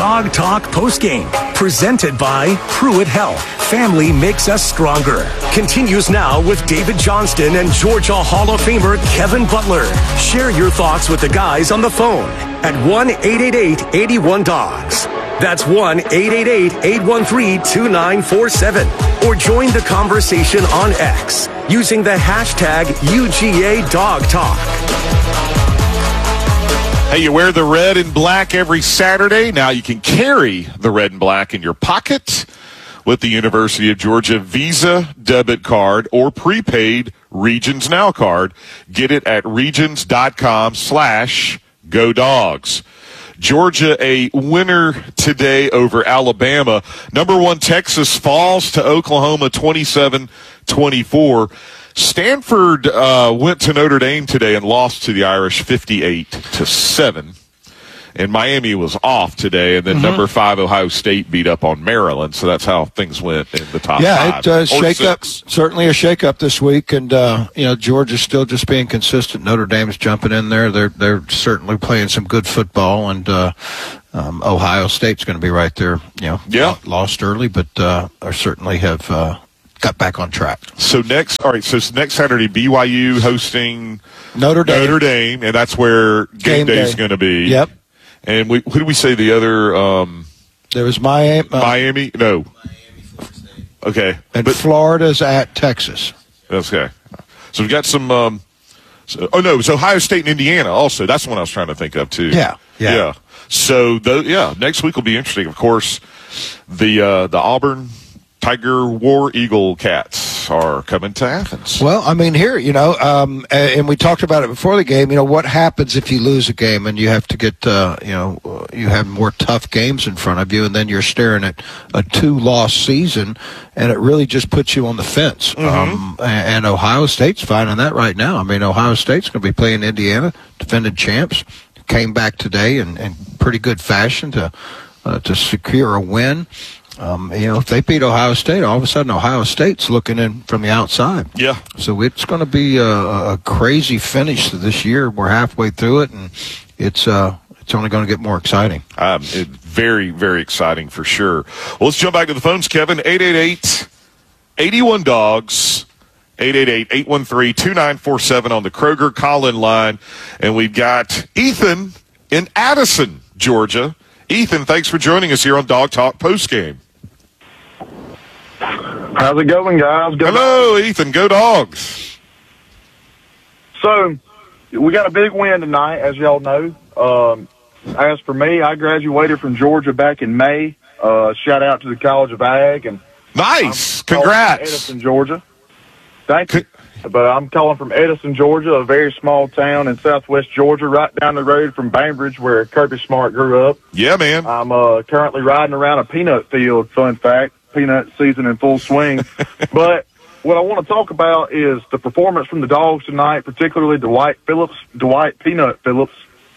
Dog Talk postgame, presented by Pruitt Health. Family makes us stronger. Continues now with David Johnston and Georgia Hall of Famer Kevin Butler. Share your thoughts with the guys on the phone at 1-888-81-DOGS. That's 1-888-813-2947. Or join the conversation on X using the hashtag UGA Dog Talk. Hey, you wear the red and black every Saturday. Now you can carry the red and black in your pocket with the University of Georgia Visa debit card or prepaid Regions Now card. Get it at regions.com/GoDogs. Georgia a winner today over Alabama. Number 1 Texas falls to Oklahoma 27-24. Stanford went to Notre Dame today and lost to the Irish 58-7. And Miami was off today, and then number 5 Ohio State beat up on Maryland. So that's how things went in the top 5. Yeah, it does shake up. Certainly a shake up this week, and Georgia's still just being consistent. Notre Dame's jumping in there. They're certainly playing some good football, and Ohio State's going to be right there. Lost early, but certainly have got back on track. So next Saturday, BYU hosting Notre Dame, and that's where game day is going to be. Yep. And who did we say the other? There was Miami. Miami? No. Okay. And Florida's at Texas. Okay. So we've got some it's Ohio State and Indiana also. That's the one I was trying to think of, too. Yeah. So, next week will be interesting. Of course, the Auburn Tiger War Eagle Cats are coming to Athens. Well, I mean, here, and we talked about it before the game, what happens if you lose a game and you have to get, you have more tough games in front of you, and then you're staring at a 2-loss season, and it really just puts you on the fence. And Ohio State's finding that right now. I mean, Ohio State's going to be playing Indiana, defending champs, came back today in pretty good fashion to secure a win. If they beat Ohio State, all of a sudden Ohio State's looking in from the outside. Yeah. So it's going to be a crazy finish this year. We're halfway through it, and it's only going to get more exciting. Very, very exciting for sure. Well, let's jump back to the phones, Kevin. 888-81-DOGS. 888-813-2947 on the Kroger call-in line. And we've got Ethan in Addison, Georgia. Ethan, thanks for joining us here on Dog Talk postgame. How's it going, guys? Hello, Ethan. Go Dogs. So, we got a big win tonight, as y'all know. As for me, I graduated from Georgia back in May. Shout out to the College of Ag. And nice. Congrats. Edison, Georgia. Thank you. But I'm calling from Edison, Georgia, a very small town in southwest Georgia, right down the road from Bainbridge, where Kirby Smart grew up. Yeah, man. I'm currently riding around a peanut field, fun fact. Peanut season in full swing. But what I want to talk about is the performance from the Dogs tonight, particularly Dwight Peanut Phillips.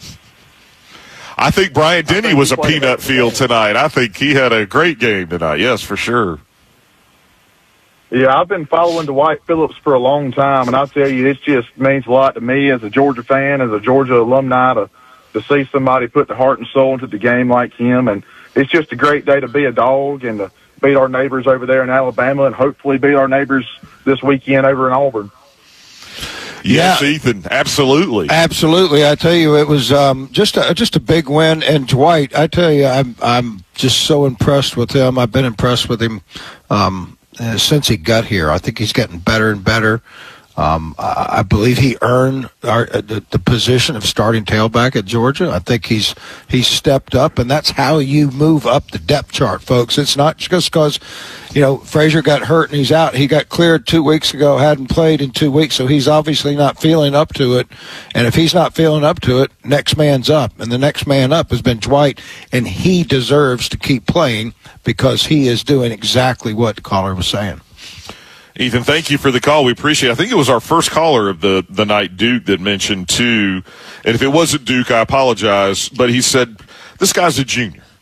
I think Brian Denny was a peanut field tonight. I think he had a great game tonight. Yes, for sure. Yeah, I've been following Dwight Phillips for a long time, and I tell you, it just means a lot to me as a Georgia fan, as a Georgia alumni, to see somebody put the heart and soul into the game like him. And it's just a great day to be a Dog and to beat our neighbors over there in Alabama and hopefully beat our neighbors this weekend over in Auburn. Yes, Ethan, absolutely. Absolutely. I tell you, it was just a big win. And Dwight, I tell you, I'm just so impressed with him. I've been impressed with him since he got here. I think he's getting better and better. I believe he earned the position of starting tailback at Georgia. I think he's stepped up, and that's how you move up the depth chart, folks. It's not just because, Frazier got hurt and he's out. He got cleared 2 weeks ago, hadn't played in 2 weeks, so he's obviously not feeling up to it. And if he's not feeling up to it, next man's up. And the next man up has been Dwight, and he deserves to keep playing because he is doing exactly what the caller was saying. Ethan, thank you for the call. We appreciate it. I think it was our first caller of the night, Duke, that mentioned, too. And if it wasn't Duke, I apologize. But he said, this guy's a junior.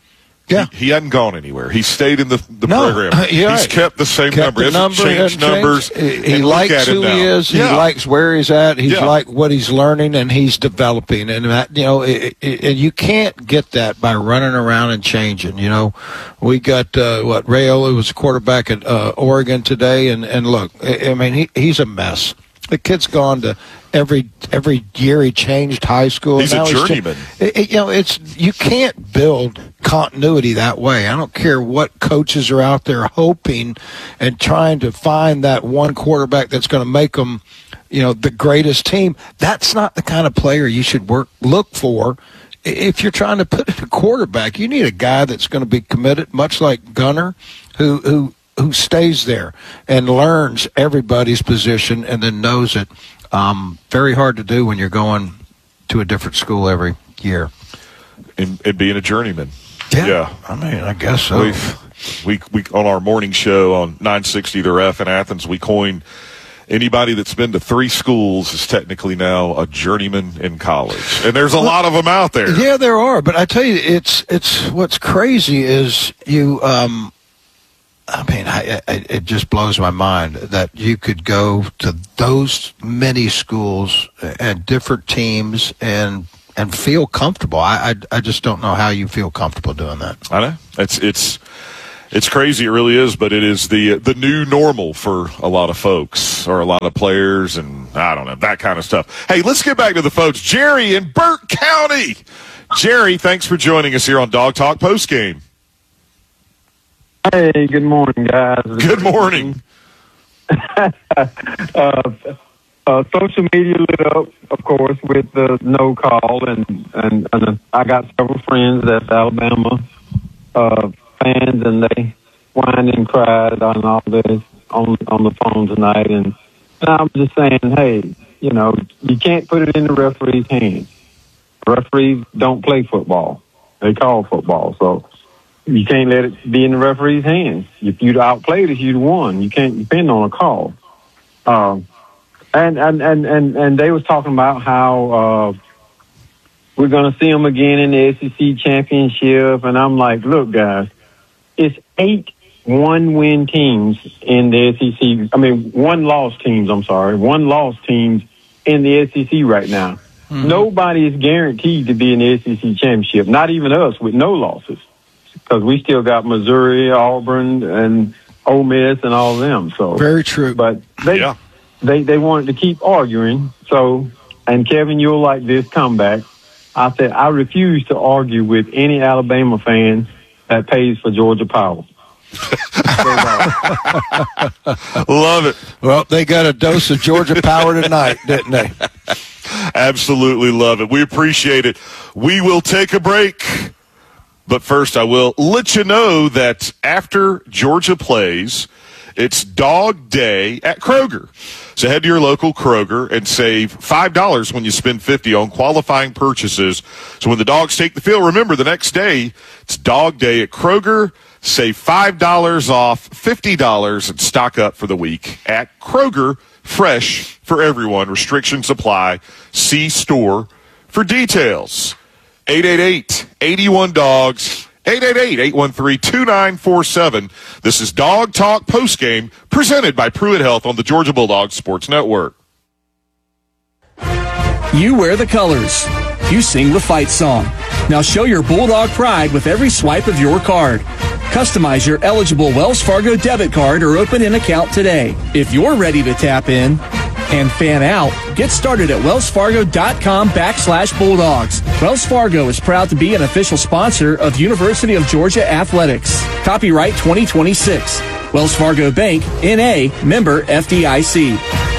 Yeah. He hadn't gone anywhere. He stayed in the No, program. you're He's right. kept the same number. He hasn't changed numbers. He And look likes at him who now. he is. Yeah. He likes where he's at. He's Yeah. like what he's learning, and he's developing. And that, and you can't get that by running around and changing. We got Raiola was a quarterback at Oregon today, and look, I mean, he's a mess. The kid's gone to every year he changed high school. He's now a journeyman. You can't build continuity that way. I don't care what coaches are out there hoping and trying to find that one quarterback that's going to make them, the greatest team. That's not the kind of player you should look for. If you're trying to put in a quarterback, you need a guy that's going to be committed, much like Gunner, who stays there and learns everybody's position and then knows it. Very hard to do when you're going to a different school every year. And being a journeyman. Yeah. I mean, I guess so. We on our morning show on 960 The Ref in Athens, we coined anybody that's been to 3 schools is technically now a journeyman in college. And there's a lot of them out there. Yeah, there are. But I tell you, it's what's crazy is you it just blows my mind that you could go to those many schools and different teams and feel comfortable. I just don't know how you feel comfortable doing that. I know. It's crazy. It really is, but it is the new normal for a lot of folks or a lot of players and I don't know, that kind of stuff. Hey, let's get back to the folks. Jerry in Burke County. Jerry, thanks for joining us here on Dog Talk Postgame. Hey, good morning, guys. Good morning. Social media lit up, of course, with the no call, and I got several friends that's Alabama fans, and they whined and cried on all this on the phone tonight, and I'm just saying, hey, you can't put it in the referee's hands. Referees don't play football; they call football, so. You can't let it be in the referee's hands. If you'd outplayed us, you'd won. You can't depend on a call. And they was talking about how we're going to see them again in the SEC championship. And I'm like, look, guys, it's 8 one-win teams in the SEC. I mean, one-loss teams in the SEC right now. Mm-hmm. Nobody is guaranteed to be in the SEC championship, not even us with no losses. Because we still got Missouri, Auburn, and Ole Miss, and all of them. So very true. But they wanted to keep arguing. So, and Kevin, you'll like this comeback. I said I refuse to argue with any Alabama fan that pays for Georgia Power. Love it. Well, they got a dose of Georgia Power tonight, didn't they? Absolutely love it. We appreciate it. We will take a break. But first, I will let you know that after Georgia plays, it's Dog Day at Kroger. So head to your local Kroger and save $5 when you spend $50 on qualifying purchases. So when the dogs take the field, remember the next day, it's Dog Day at Kroger. Save $5 off, $50, and stock up for the week at Kroger. Fresh for everyone. Restrictions apply. See store for details. 888-81-DOGS, 888-813-2947. This is Dog Talk Postgame, presented by Pruitt Health on the Georgia Bulldogs Sports Network. You wear the colors. You sing the fight song. Now show your Bulldog pride with every swipe of your card. Customize your eligible Wells Fargo debit card or open an account today. If you're ready to tap in and fan out, get started at wellsfargo.com/Bulldogs. Wells Fargo is proud to be an official sponsor of University of Georgia Athletics. Copyright 2026. Wells Fargo Bank, N.A., member FDIC.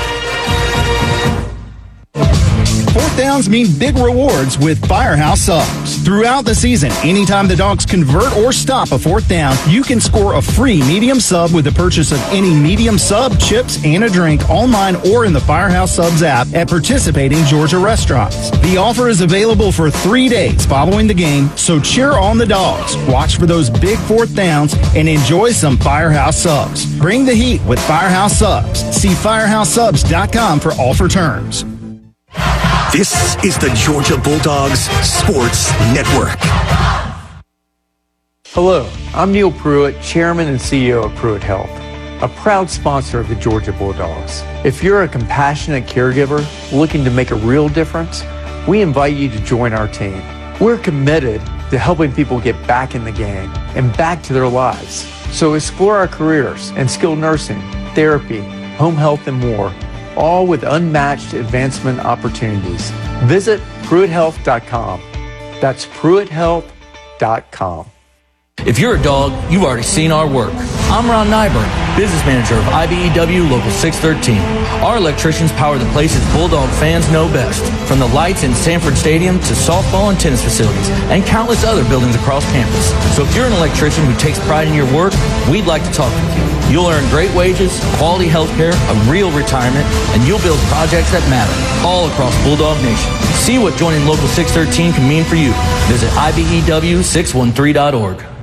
Fourth downs mean big rewards with Firehouse Subs. Throughout the season, anytime the Dogs convert or stop a fourth down, you can score a free medium sub with the purchase of any medium sub, chips, and a drink online or in the Firehouse Subs app at participating Georgia restaurants. The offer is available for 3 days following the game, so cheer on the Dogs, watch for those big fourth downs, and enjoy some Firehouse Subs. Bring the heat with Firehouse Subs. See firehousesubs.com for offer terms. This is the Georgia Bulldogs Sports Network. Hello, I'm Neil Pruitt, Chairman and CEO of Pruitt Health, a proud sponsor of the Georgia Bulldogs. If you're a compassionate caregiver looking to make a real difference, we invite you to join our team. We're committed to helping people get back in the game and back to their lives. So explore our careers in skilled nursing, therapy, home health, and more, all with unmatched advancement opportunities. Visit PruittHealth.com. That's PruittHealth.com. If you're a dog, you've already seen our work. I'm Ron Nyberg, business manager of IBEW Local 613. Our electricians power the places Bulldog fans know best, from the lights in Sanford Stadium to softball and tennis facilities, and countless other buildings across campus. So if you're an electrician who takes pride in your work, we'd like to talk with you. You'll earn great wages, quality health care, a real retirement, and you'll build projects that matter all across Bulldog Nation. See what joining Local 613 can mean for you. Visit IBEW613.org.